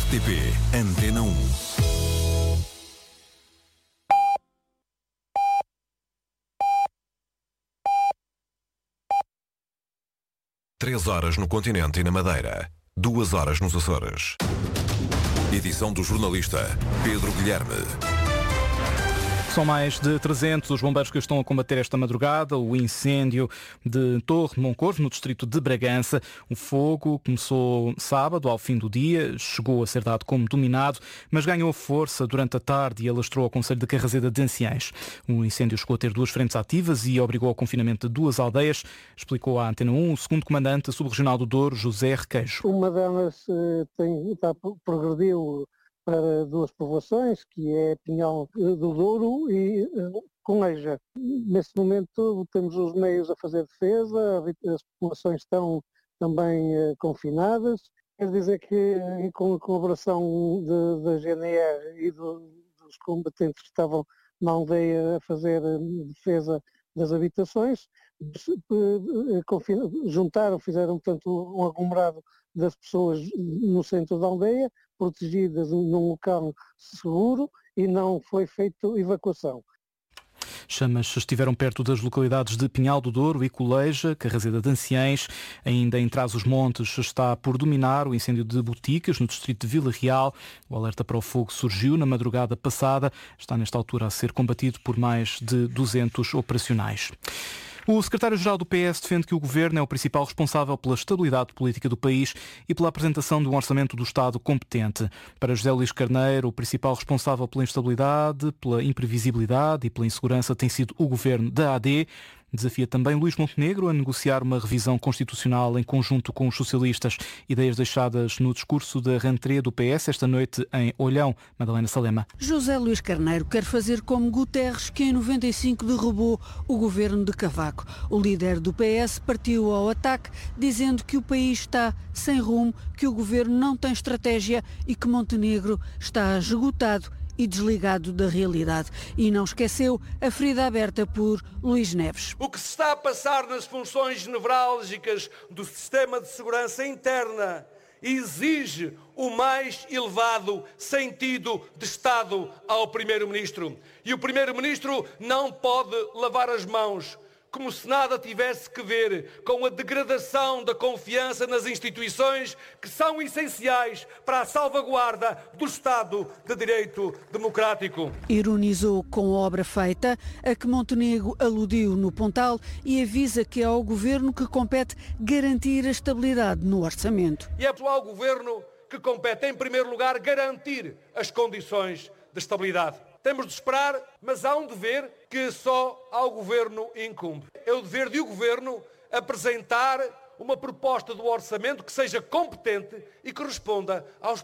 RTP Antena 1. Três horas no continente e na Madeira. 2 horas nos Açores. Edição do jornalista Pedro Guilherme. São mais de 300 os bombeiros que estão a combater esta madrugada o incêndio de Torre de Moncorvo, no distrito de Bragança. O fogo começou sábado, ao fim do dia, chegou a ser dado como dominado, mas ganhou força durante a tarde e alastrou ao concelho de Carraseda de Anciães. O incêndio chegou a ter 2 frentes ativas e obrigou ao confinamento de 2 aldeias, explicou à Antena 1 o segundo comandante subregional do Douro, José Requeijo. Uma delas progrediu para 2 povoações, que é Pinhal do Douro e Conleja. Neste momento temos os meios a fazer defesa, as populações estão também confinadas. Quer dizer que com a colaboração da GNR e dos combatentes que estavam na aldeia a fazer defesa das habitações, fizeram portanto um aglomerado das pessoas no centro da aldeia, protegidas num local seguro, e não foi feita evacuação. Chamas estiveram perto das localidades de Pinhal do Douro e Coleja, Carraseda de Anciães. Ainda em Trás-os-Montes está por dominar o incêndio de Boticas, no distrito de Vila Real. O alerta para o fogo surgiu na madrugada passada. Está nesta altura a ser combatido por mais de 200 operacionais. O secretário-geral do PS defende que o governo é o principal responsável pela estabilidade política do país e pela apresentação de um orçamento do Estado competente. Para José Luís Carneiro, o principal responsável pela instabilidade, pela imprevisibilidade e pela insegurança tem sido o governo da AD. Desafia também Luís Montenegro a negociar uma revisão constitucional em conjunto com os socialistas. Ideias deixadas no discurso da rentrée do PS esta noite em Olhão. Madalena Salema. José Luís Carneiro quer fazer como Guterres, que em 95 derrubou o governo de Cavaco. O líder do PS partiu ao ataque, dizendo que o país está sem rumo, que o governo não tem estratégia e que Montenegro está esgotado e desligado da realidade. E não esqueceu a ferida aberta por Luís Neves. O que se está a passar nas funções nevrálgicas do sistema de segurança interna exige o mais elevado sentido de Estado ao Primeiro-Ministro. E o Primeiro-Ministro não pode lavar as mãos, como se nada tivesse que ver com a degradação da confiança nas instituições que são essenciais para a salvaguarda do Estado de Direito Democrático. Ironizou com a obra feita, a que Montenegro aludiu no Pontal, e avisa que é ao governo que compete garantir a estabilidade no orçamento. E é ao governo que compete, em primeiro lugar, garantir as condições de estabilidade. Temos de esperar, mas há um dever que só ao Governo incumbe. É o dever de o Governo apresentar uma proposta do orçamento que seja competente e que responda aos